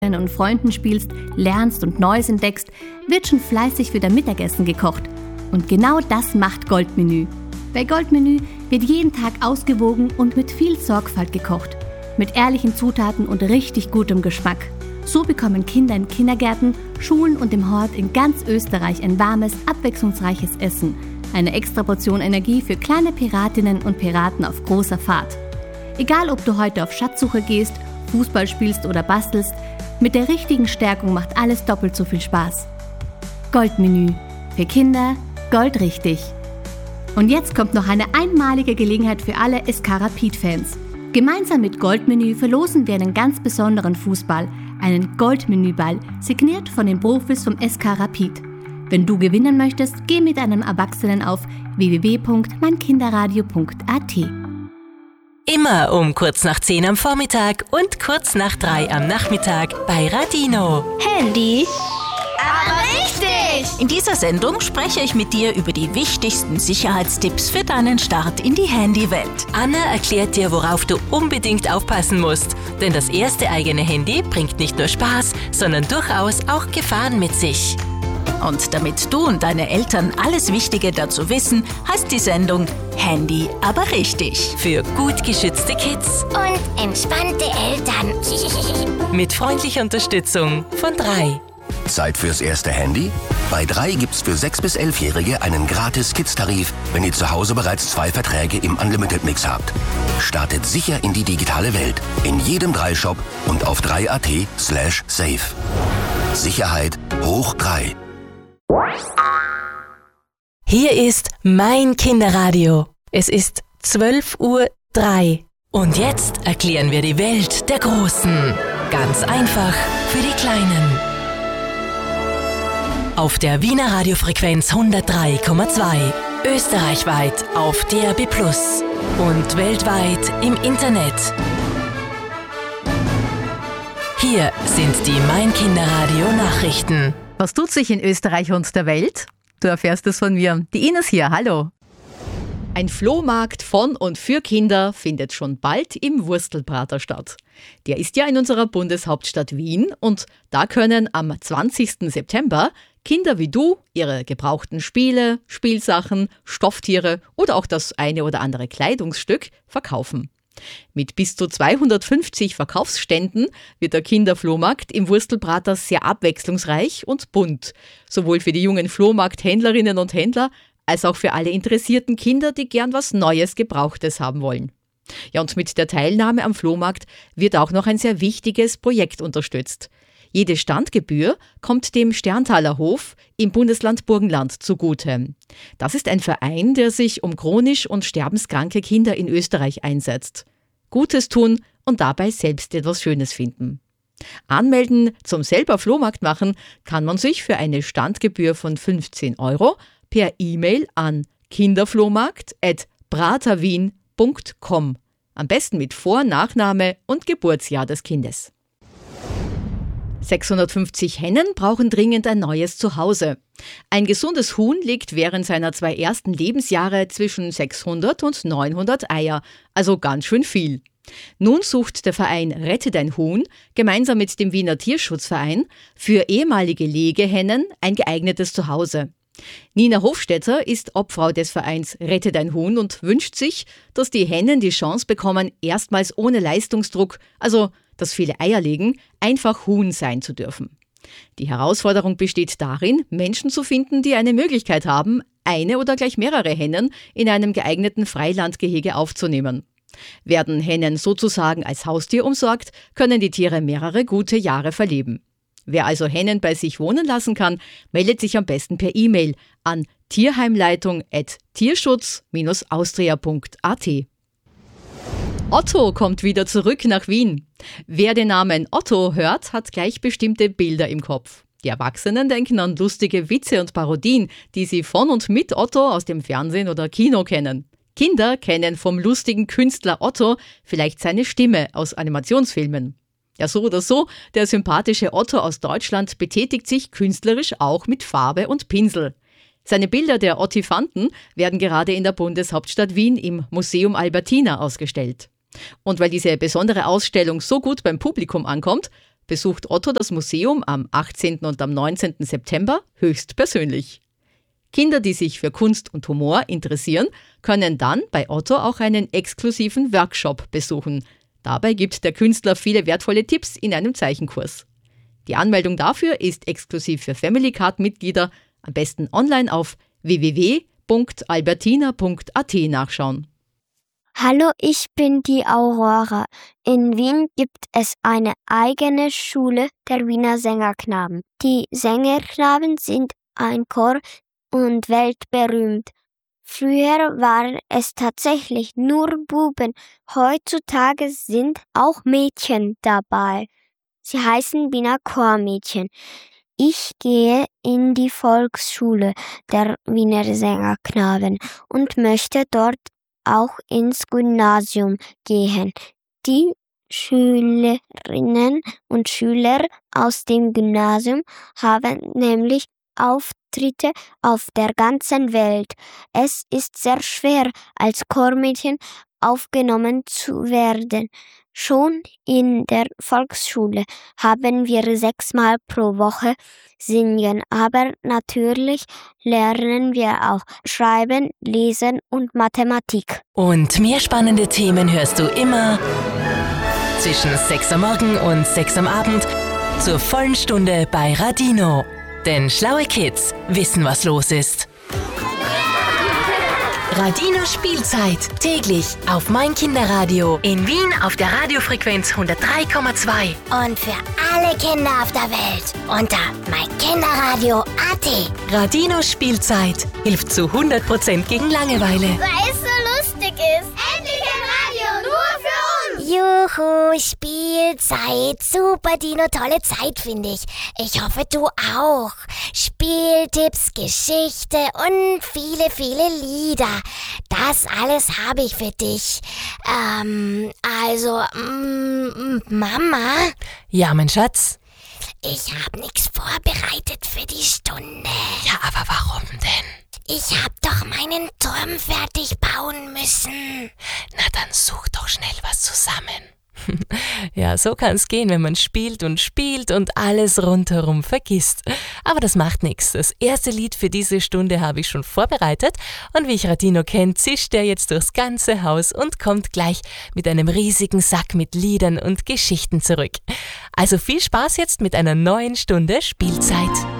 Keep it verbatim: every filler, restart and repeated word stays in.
und Freunden spielst, lernst und Neues entdeckst, wird schon fleißig für dein Mittagessen gekocht. Und genau das macht Goldmenü. Bei Goldmenü wird jeden Tag ausgewogen und mit viel Sorgfalt gekocht. Mit ehrlichen Zutaten und richtig gutem Geschmack. So bekommen Kinder in Kindergärten, Schulen und im Hort in ganz Österreich ein warmes, abwechslungsreiches Essen. Eine extra Portion Energie für kleine Piratinnen und Piraten auf großer Fahrt. Egal, ob du heute auf Schatzsuche gehst, Fußball spielst oder bastelst, mit der richtigen Stärkung macht alles doppelt so viel Spaß. Goldmenü. Für Kinder goldrichtig. Und jetzt kommt noch eine einmalige Gelegenheit für alle S K Rapid-Fans. Gemeinsam mit Goldmenü verlosen wir einen ganz besonderen Fußball, einen Goldmenüball, signiert von den Profis vom S K Rapid. Wenn du gewinnen möchtest, geh mit einem Erwachsenen auf w w w punkt mein kinderradio punkt a t. Immer um kurz nach zehn am Vormittag und kurz nach drei am Nachmittag bei Radino. Handy, aber richtig! In dieser Sendung spreche ich mit dir über die wichtigsten Sicherheitstipps für deinen Start in die Handywelt. Anna erklärt dir, worauf du unbedingt aufpassen musst. Denn das erste eigene Handy bringt nicht nur Spaß, sondern durchaus auch Gefahren mit sich. Und damit du und deine Eltern alles Wichtige dazu wissen, heißt die Sendung Handy aber richtig. Für gut geschützte Kids Und entspannte Eltern. mit freundlicher Unterstützung von drei. Zeit fürs erste Handy? Bei drei gibt's für sechs- bis elfjährige einen gratis Kids-Tarif, wenn ihr zu Hause bereits zwei Verträge im Unlimited-Mix habt. Startet sicher in die digitale Welt. In jedem drei Shop und auf drei punkt a t slash safe. Sicherheit hoch drei. Hier ist mein Kinderradio. Es ist zwölf Uhr drei. Und jetzt erklären wir die Welt der Großen. Ganz einfach für die Kleinen. Auf der Wiener Radiofrequenz hundertdrei Komma zwei. Österreichweit auf D A B plus. Und weltweit im Internet. Hier sind die Mein Kinderradio Nachrichten. Was tut sich in Österreich und der Welt? Du erfährst es von mir. Die Ines hier, hallo. Ein Flohmarkt von und für Kinder findet schon bald im Wurstelprater statt. Der ist ja in unserer Bundeshauptstadt Wien und da können am zwanzigsten September Kinder wie du ihre gebrauchten Spiele, Spielsachen, Stofftiere oder auch das eine oder andere Kleidungsstück verkaufen. Mit bis zu zweihundertfünfzig Verkaufsständen wird der Kinderflohmarkt im Wurstelprater sehr abwechslungsreich und bunt. Sowohl für die jungen Flohmarkthändlerinnen und Händler, als auch für alle interessierten Kinder, die gern was Neues, Gebrauchtes haben wollen. Ja, und mit der Teilnahme am Flohmarkt wird auch noch ein sehr wichtiges Projekt unterstützt. Jede Standgebühr kommt dem Sterntaler Hof im Bundesland Burgenland zugute. Das ist ein Verein, der sich um chronisch und sterbenskranke Kinder in Österreich einsetzt. Gutes tun und dabei selbst etwas Schönes finden. Anmelden zum selber Flohmarkt machen kann man sich für eine Standgebühr von fünfzehn Euro per E-Mail an kinderflohmarkt at praterwien punkt com. Am besten mit Vor-, Nachname und Geburtsjahr des Kindes. sechshundertfünfzig Hennen brauchen dringend ein neues Zuhause. Ein gesundes Huhn legt während seiner zwei ersten Lebensjahre zwischen sechshundert und neunhundert Eier, also ganz schön viel. Nun sucht der Verein Rette dein Huhn gemeinsam mit dem Wiener Tierschutzverein für ehemalige Legehennen ein geeignetes Zuhause. Nina Hofstetter ist Obfrau des Vereins Rette dein Huhn und wünscht sich, dass die Hennen die Chance bekommen, erstmals ohne Leistungsdruck, also das viele Eier legen, einfach Huhn sein zu dürfen. Die Herausforderung besteht darin, Menschen zu finden, die eine Möglichkeit haben, eine oder gleich mehrere Hennen in einem geeigneten Freilandgehege aufzunehmen. Werden Hennen sozusagen als Haustier umsorgt, können die Tiere mehrere gute Jahre verleben. Wer also Hennen bei sich wohnen lassen kann, meldet sich am besten per E-Mail an tierheimleitung at tierschutz austria punkt a t. Otto kommt wieder zurück nach Wien. Wer den Namen Otto hört, hat gleich bestimmte Bilder im Kopf. Die Erwachsenen denken an lustige Witze und Parodien, die sie von und mit Otto aus dem Fernsehen oder Kino kennen. Kinder kennen vom lustigen Künstler Otto vielleicht seine Stimme aus Animationsfilmen. Ja, so oder so, der sympathische Otto aus Deutschland betätigt sich künstlerisch auch mit Farbe und Pinsel. Seine Bilder der Ottifanten werden gerade in der Bundeshauptstadt Wien im Museum Albertina ausgestellt. Und weil diese besondere Ausstellung so gut beim Publikum ankommt, besucht Otto das Museum am achtzehnten und am neunzehnten September höchstpersönlich. Kinder, die sich für Kunst und Humor interessieren, können dann bei Otto auch einen exklusiven Workshop besuchen. Dabei gibt der Künstler viele wertvolle Tipps in einem Zeichenkurs. Die Anmeldung dafür ist exklusiv für Family Card-Mitglieder, am besten online auf w w w punkt albertina punkt a t nachschauen. Hallo, ich bin die Aurora. In Wien gibt es eine eigene Schule der Wiener Sängerknaben. Die Sängerknaben sind ein Chor und weltberühmt. Früher waren es tatsächlich nur Buben, heutzutage sind auch Mädchen dabei. Sie heißen Wiener Chormädchen. Ich gehe in die Volksschule der Wiener Sängerknaben und möchte dort auch ins Gymnasium gehen. Die Schülerinnen und Schüler aus dem Gymnasium haben nämlich Auftritte auf der ganzen Welt. Es ist sehr schwer, als Chormädchen aufgenommen zu werden. Schon in der Volksschule haben wir sechsmal pro Woche singen, aber natürlich lernen wir auch Schreiben, Lesen und Mathematik. Und mehr spannende Themen hörst du immer zwischen sechs am Morgen und sechs am Abend zur vollen Stunde bei Radino. Denn schlaue Kids wissen, was los ist. Radino Spielzeit. Täglich auf mein Kinderradio. In Wien auf der Radiofrequenz hundertdrei Komma zwei. Und für alle Kinder auf der Welt unter meinkinderradio punkt a t. Radino Spielzeit hilft zu hundert Prozent gegen Langeweile. Weil es so lustig ist. Endlich ein Radio nur für uns. Juhu, Spielzeit. Super, Dino, tolle Zeit, finde ich. Ich hoffe, du auch. Spieltipps, Geschichte und viele, viele Lieder. Das alles habe ich für dich. Ähm, also, mm, Mama? Ja, mein Schatz? Ich habe nichts vorbereitet für die Stunde. Ja, aber warum denn? Ich hab doch meinen Turm fertig bauen müssen. Na, dann such doch schnell was zusammen. Ja, so kann's gehen, wenn man spielt und spielt und alles rundherum vergisst. Aber das macht nichts. Das erste Lied für diese Stunde habe ich schon vorbereitet und wie ich Radino kennt, zischt er jetzt durchs ganze Haus und kommt gleich mit einem riesigen Sack mit Liedern und Geschichten zurück. Also viel Spaß jetzt mit einer neuen Stunde Spielzeit.